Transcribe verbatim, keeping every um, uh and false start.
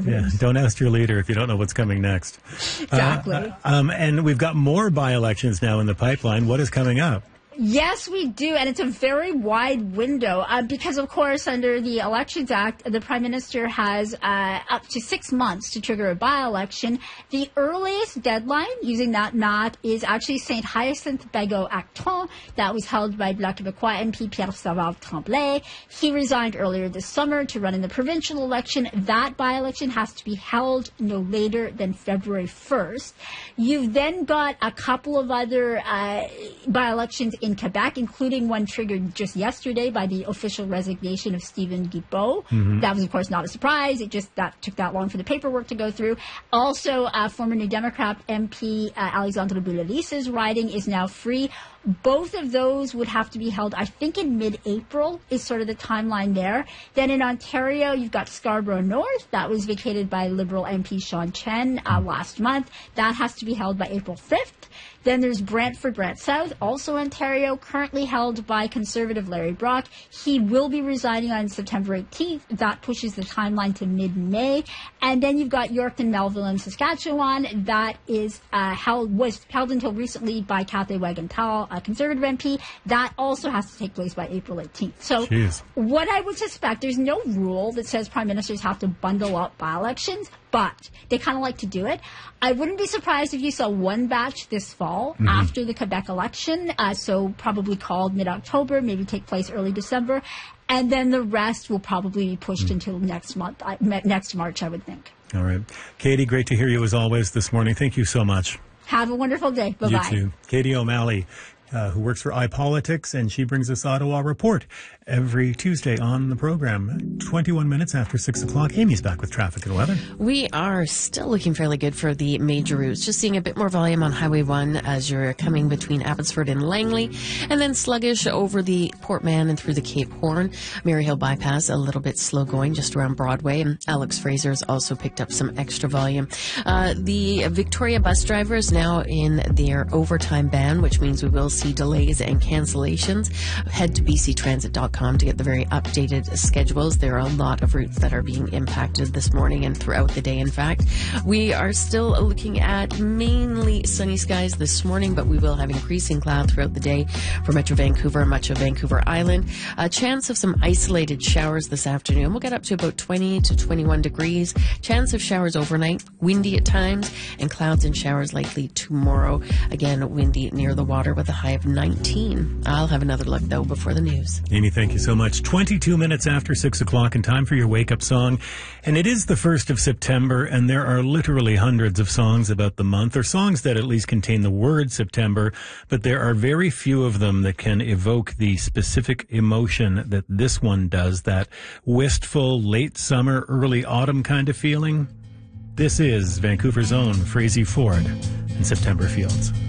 Yeah, don't ask your leader if you don't know what's coming next. Exactly. Uh, um, and we've got more by-elections now in the pipeline. What is coming up? Yes, we do, and it's a very wide window uh, because, of course, under the Elections Act, the Prime Minister has uh, up to six months to trigger a by-election. The earliest deadline, using that math, is actually Saint Hyacinthe Bagot Acton. That was held by Bloc Québécois M P Pierre Savard Tremblay. He resigned earlier this summer to run in the provincial election. That by-election has to be held no later than February first. You've then got a couple of other uh, by-elections in in Quebec, including one triggered just yesterday by the official resignation of Stephen Guilbeault. Mm-hmm. That was, of course, not a surprise. It just that took that long for the paperwork to go through. Also, uh, former New Democrat M P uh, Alexandre Boulay-Lisa's riding is now free. Both of those would have to be held, I think, in mid-April is sort of the timeline there. Then in Ontario, you've got Scarborough North. That was vacated by Liberal M P Sean Chen uh, last month. That has to be held by April fifth. Then there's Brantford, Brant South, also Ontario, currently held by Conservative Larry Brock. He will be resigning on September eighteenth. That pushes the timeline to mid-May. And then you've got Yorkton, Melville, and Saskatchewan. That is uh, held was held until recently by Cathay Wagenthal, a Conservative M P. That also has to take place by April eighteenth. So Jeez. What I would suspect, there's no rule that says prime ministers have to bundle up by-elections, but they kind of like to do it. I wouldn't be surprised if you saw one batch this fall mm-hmm. after the Quebec election, uh, so probably called mid-October, maybe take place early December, and then the rest will probably be pushed mm-hmm. until next month, uh, next March, I would think. All right. Katie, great to hear you as always this morning. Thank you so much. Have a wonderful day. Bye-bye. You too. Katie O'Malley, uh, who works for iPolitics, and she brings us Ottawa Report every Tuesday on the program. twenty-one minutes after six o'clock. Amy's back with traffic and weather. We are still looking fairly good for the major routes. Just seeing a bit more volume on Highway one as you're coming between Abbotsford and Langley, and then sluggish over the Port Mann and through the Cape Horn. Maryhill Bypass, a little bit slow going just around Broadway. And Alex Fraser's also picked up some extra volume. Uh, the Victoria bus drivers now in their overtime ban, which means we will see delays and cancellations. Head to b c transit dot com to get the very updated schedules. There are a lot of routes that are being impacted this morning and throughout the day, in fact. We are still looking at mainly sunny skies this morning, but we will have increasing cloud throughout the day for Metro Vancouver and much of Vancouver Island. A chance of some isolated showers this afternoon. We'll get up to about twenty to twenty-one degrees. Chance of showers overnight, windy at times, and clouds and showers likely tomorrow. Again, windy near the water with a high of nineteen. I'll have another look, though, before the news. Amy, thank you so much. twenty-two minutes after six o'clock and time for your wake-up song. And it is the first of September, and there are literally hundreds of songs about the month, or songs that at least contain the word September, but there are very few of them that can evoke the specific emotion that this one does, that wistful, late summer, early autumn kind of feeling. This is Vancouver's own Frazee Ford and September Fields.